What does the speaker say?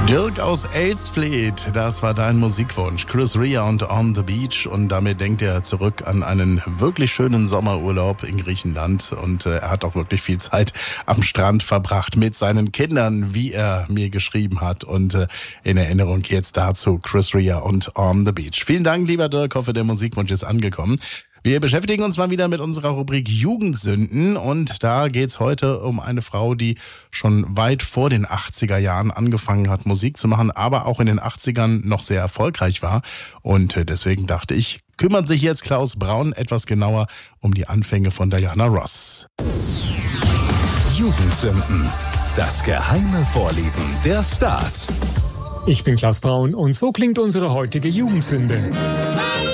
Dirk aus Elsfleth, das war dein Musikwunsch. Chris Rea und On the Beach. Und damit denkt er zurück an einen wirklich schönen Sommerurlaub in Griechenland. Und er hat auch wirklich viel Zeit am Strand verbracht mit seinen Kindern, wie er mir geschrieben hat. Und in Erinnerung jetzt dazu Chris Rea und On the Beach. Vielen Dank, lieber Dirk. Hoffe, der Musikwunsch ist angekommen. Wir beschäftigen uns mal wieder mit unserer Rubrik Jugendsünden und da geht's heute um eine Frau, die schon weit vor den 80er Jahren angefangen hat, Musik zu machen, aber auch in den 80ern noch sehr erfolgreich war. Und deswegen dachte ich, kümmert sich jetzt Klaus Braun etwas genauer um die Anfänge von Diana Ross. Jugendsünden. Das geheime Vorleben der Stars. Ich bin Klaus Braun und so klingt unsere heutige Jugendsünde.